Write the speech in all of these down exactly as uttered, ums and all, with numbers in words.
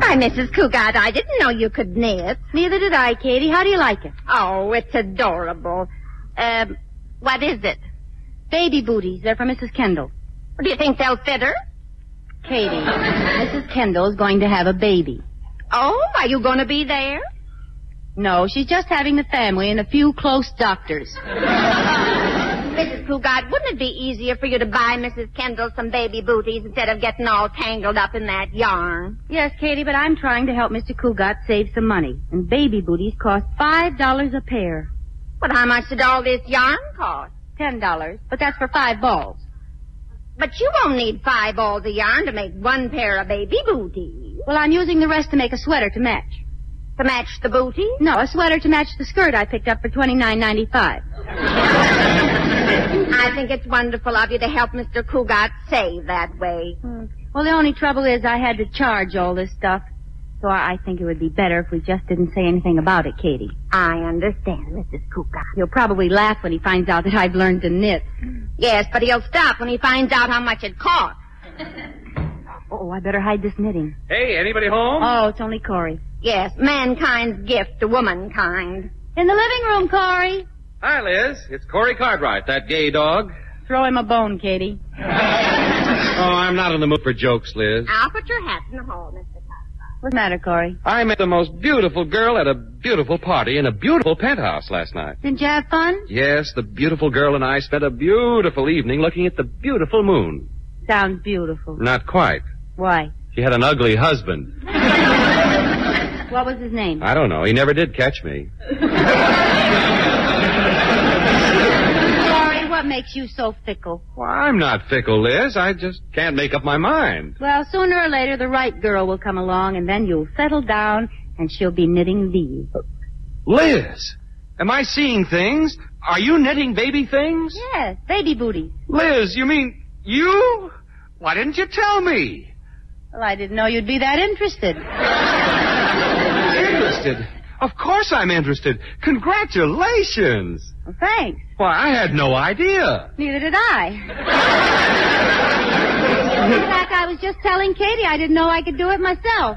Why, Missus Cougat, I didn't know you could knit. Neither did I, Katie. How do you like it? Oh, it's adorable. Um, what is it? Baby booties. They're for Missus Kendall. Do you think they'll fit her? Katie, Missus Kendall is going to have a baby. Oh, are you going to be there? No, she's just having the family and a few close doctors. Missus Cougat, wouldn't it be easier for you to buy Missus Kendall some baby booties instead of getting all tangled up in that yarn? Yes, Katie, but I'm trying to help Mister Cougat save some money. And baby booties cost five dollars a pair. But how much did all this yarn cost? Ten dollars, but that's for five balls. But you won't need five balls of yarn to make one pair of baby booties. Well, I'm using the rest to make a sweater to match. To match the booty? No, a sweater to match the skirt I picked up for twenty-nine ninety-five. I think it's wonderful of you to help Mister Cougat save that way. Hmm. Well, the only trouble is I had to charge all this stuff. So I think it would be better if we just didn't say anything about it, Katie. I understand, Missus Cougat. He'll probably laugh when he finds out that I've learned to knit. Yes, but he'll stop when he finds out how much it costs. Oh, I better hide this knitting. Hey, anybody home? Oh, it's only Corey. Yes, mankind's gift to womankind. In the living room, Corey. Hi, Liz. It's Corey Cartwright, that gay dog. Throw him a bone, Katie. Oh, I'm not in the mood for jokes, Liz. I'll put your hat in the hall, Mister Cartwright. What's the matter, Corey? I met the most beautiful girl at a beautiful party in a beautiful penthouse last night. Didn't you have fun? Yes, the beautiful girl and I spent a beautiful evening looking at the beautiful moon. Sounds beautiful. Not quite. Why? She had an ugly husband. What was his name? I don't know. He never did catch me. Corey, what makes you so fickle? Well, I'm not fickle, Liz. I just can't make up my mind. Well, sooner or later, the right girl will come along, and then you'll settle down, and she'll be knitting these. Liz, am I seeing things? Are you knitting baby things? Yes, baby booties. Liz, you mean you? Why didn't you tell me? Well, I didn't know you'd be that interested. Interested? Of course I'm interested. Congratulations. Well, thanks. Why, I had no idea. Neither did I. In fact, I was just telling Katie I didn't know I could do it myself.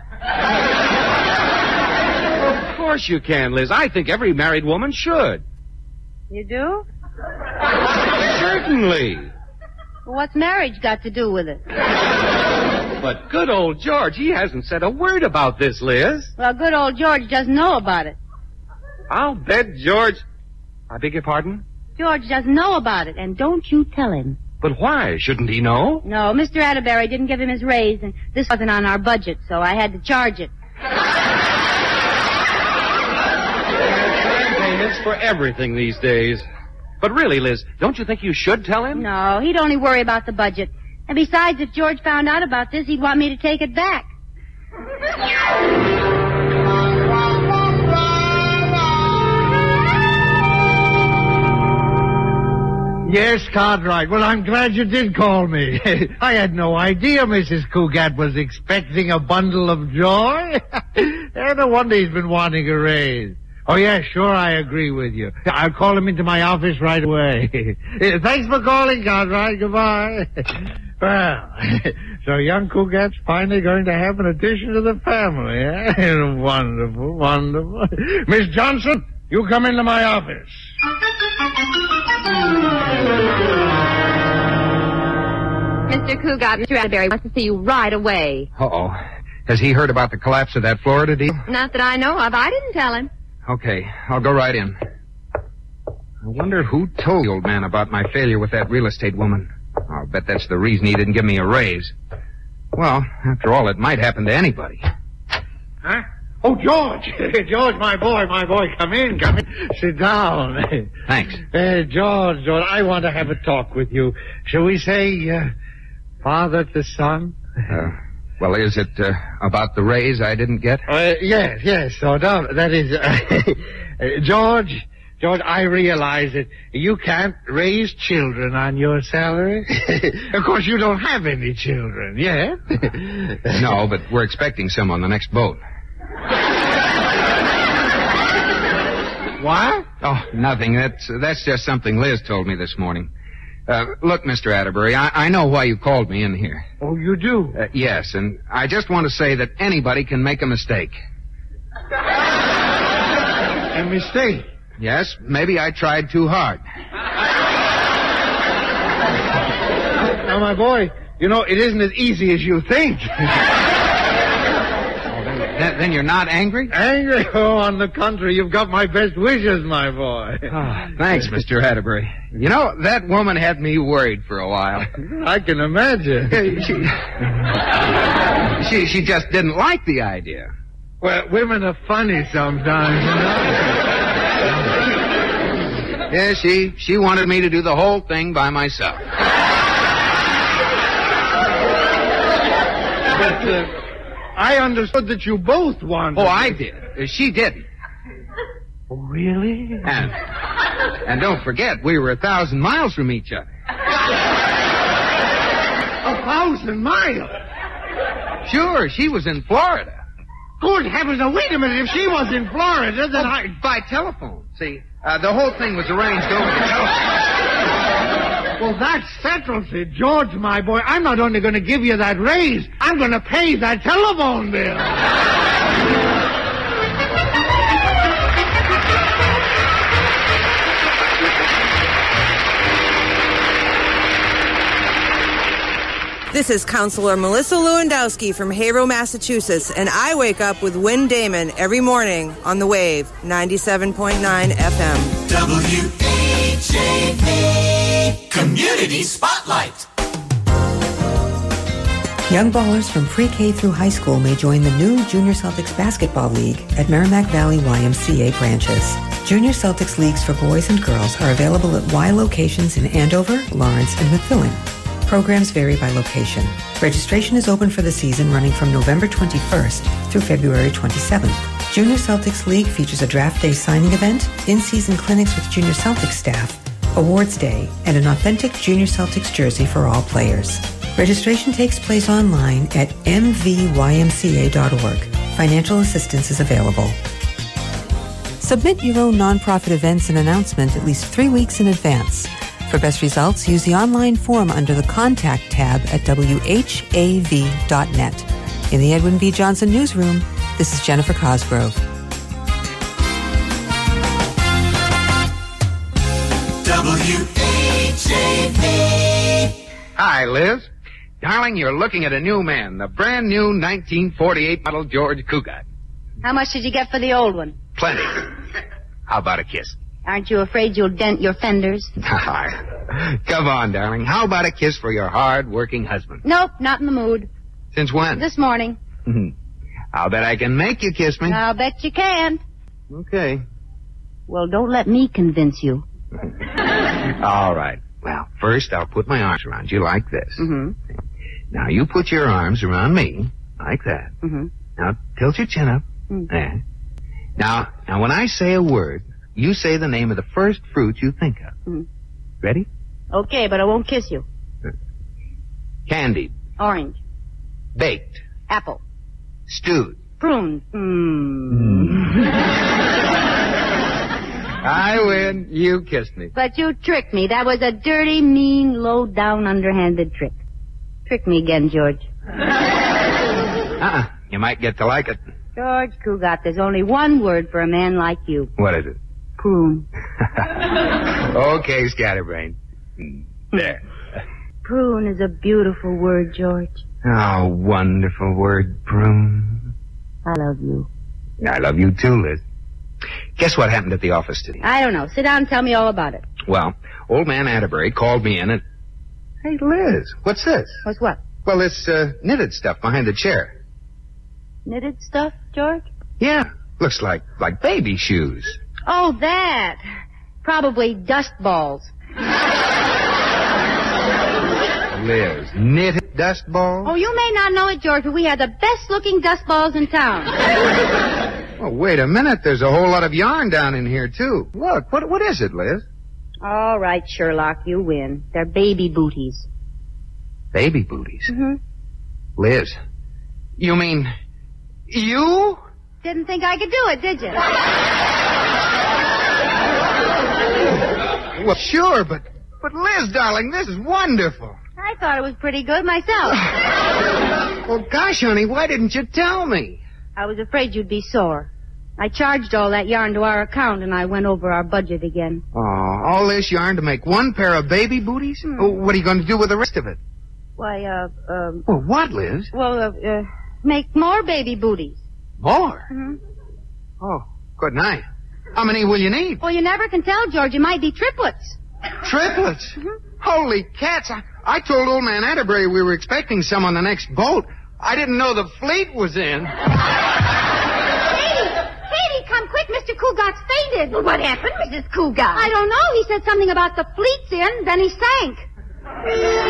Of course you can, Liz. I think every married woman should. You do? Certainly. Well, what's marriage got to do with it? But good old George, he hasn't said a word about this, Liz. Well, good old George doesn't know about it. I'll bet George... I beg your pardon? George doesn't know about it, and don't you tell him. But why? Shouldn't he know? No, Mister Atterbury didn't give him his raise, and this wasn't on our budget, so I had to charge it. Payments for everything these days. But really, Liz, don't you think you should tell him? No, he'd only worry about the budget. And besides, if George found out about this, he'd want me to take it back. Yes, Cartwright. Well, I'm glad you did call me. I had no idea Missus Cougat was expecting a bundle of joy. No wonder he's been wanting a raise. Oh, yeah, sure, I agree with you. I'll call him into my office right away. Thanks for calling, Cartwright. Goodbye. Well, so young Cougat's finally going to have an addition to the family, eh? Wonderful, wonderful. Miss Johnson, you come into my office. Mister Cougat, Mister Atterbury wants to see you right away. Uh-oh. Has he heard about the collapse of that Florida deal? Not that I know of. I didn't tell him. Okay, I'll go right in. I wonder who told the old man about my failure with that real estate woman. I'll bet that's the reason he didn't give me a raise. Well, after all, it might happen to anybody. Huh? Oh, George. George, my boy, my boy, come in, come in. Sit down. Thanks. Uh, George, George, I want to have a talk with you. Shall we say, uh, father to son? Uh, well, is it uh, about the raise I didn't get? Uh, yes, yes, sort of. That is, uh, George, George, I realize that you can't raise children on your salary. Of course, you don't have any children, yeah? No, but we're expecting some on the next boat. What? Oh, nothing. That's that's just something Liz told me this morning. Uh, look, Mister Atterbury, I, I know why you called me in here. Oh, you do? Uh, yes, and I just want to say that anybody can make a mistake. A mistake? Yes, maybe I tried too hard. Now, my boy, you know, it isn't as easy as you think. Then, then you're not angry? Angry? Oh, on the contrary, you've got my best wishes, my boy. Oh, thanks, Mister Atterbury. You know, that woman had me worried for a while. I can imagine. she, she, she just didn't like the idea. Well, women are funny sometimes, you know. Yeah, she, she wanted me to do the whole thing by myself. But, uh, I understood that you both wanted. Oh, I did. Uh, She didn't. Oh, really? And, and don't forget, we were a thousand miles from each other. A thousand miles? Sure, she was in Florida. Good heavens, now wait a minute. If she was in Florida, then Oh, I... by telephone. See, uh, the whole thing was arranged over the telephone. Well, that settles it. George, my boy, I'm not only going to give you that raise, I'm going to pay that telephone bill. This is Counselor Melissa Lewandowski from Haverhill, Massachusetts, and I wake up with Win Damon every morning on the Wave, ninety-seven point nine F M. W H A P Community Spotlight. Young ballers from pre-K through high school may join the new Junior Celtics Basketball League at Merrimack Valley Y M C A branches. Junior Celtics leagues for boys and girls are available at Y locations in Andover, Lawrence, and Methuen. Programs vary by location. Registration is open for the season running from November twenty-first through February twenty-seventh. Junior Celtics League features a draft day signing event, in-season clinics with Junior Celtics staff, awards day, and an authentic Junior Celtics jersey for all players. Registration takes place online at m v y m c a dot org. Financial assistance is available. Submit your own nonprofit events and announcement at least three weeks in advance. For best results, use the online form under the Contact tab at w h a v dot net. In the Edwin B. Johnson Newsroom, this is Jennifer Cosgrove. W H A P. Hi, Liz. Darling, you're looking at a new man, the brand new nineteen forty-eight model George Cugat. How much did you get for the old one? Plenty. How about a kiss? Aren't you afraid you'll dent your fenders? Come on, darling. How about a kiss for your hard-working husband? Nope, not in the mood. Since when? This morning. I'll bet I can make you kiss me. I'll bet you can. Okay. Well, don't let me convince you. All right. Well, first I'll put my arms around you like this. Mm-hmm. Now you put your arms around me like that. Mm-hmm. Now tilt your chin up. Mm. There. Now, now when I say a word, you say the name of the first fruit you think of. Mm. Ready? Okay, but I won't kiss you. Candied. Orange. Baked. Apple. Stewed. Prunes. Mmm. I win. You kissed me. But you tricked me. That was a dirty, mean, low-down, underhanded trick. Trick me again, George. Uh-uh. You might get to like it. George Cugat, there's only one word for a man like you. What is it? Prune. Okay, scatterbrain. There. Prune is a beautiful word, George. Oh, wonderful word, prune. I love you. I love you too, Liz. Guess what happened at the office today? I don't know. Sit down and tell me all about it. Well, old man Atterbury called me in and... Hey, Liz, what's this? What's what? Well, this uh, knitted stuff behind the chair. Knitted stuff, George? Yeah, looks like like baby shoes. Oh, that. Probably dust balls. Liz, knitted dust balls? Oh, you may not know it, George, but we have the best-looking dust balls in town. Well, wait a minute. There's a whole lot of yarn down in here, too. Look, what what is it, Liz? All right, Sherlock, you win. They're baby booties. Baby booties? Mm-hmm. Liz, you mean you? Didn't think I could do it, did you? Well, sure, but But, Liz, darling, this is wonderful. I thought it was pretty good myself. Well, gosh, honey, why didn't you tell me? I was afraid you'd be sore. I charged all that yarn to our account, and I went over our budget again. Oh, all this yarn to make one pair of baby booties? Hmm. Oh, what are you going to do with the rest of it? Why, uh, um... Well, what, Liz? Well, uh, uh make more baby booties. More? Mm-hmm. Oh, good night. How many will you need? Well, you never can tell, George. It might be triplets. Triplets? Mm-hmm. Holy cats. I, I told old man Atterbury we were expecting some on the next boat. I didn't know the fleet was in. Katie! Katie, come quick. Mister Cougat's fainted. Well, what happened, Missus Cougat? I don't know. He said something about the fleet's in, then he sank.